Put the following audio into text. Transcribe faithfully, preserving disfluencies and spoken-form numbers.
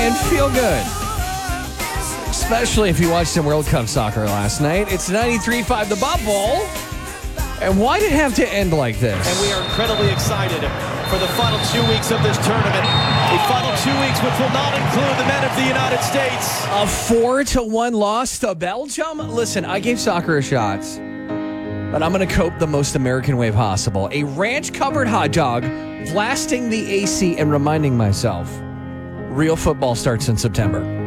and feel good. Especially if you watched some World Cup soccer last night. It's ninety-three point five The Bubble. And why did it have to end like this? And we are incredibly excited for the final two weeks of this tournament. The final two weeks, which will not include the men of the United States. A four to one loss to Belgium? Listen, I gave soccer a shot, but I'm going to cope the most American way possible. A ranch-covered hot dog, blasting the A C and reminding myself, real football starts in September.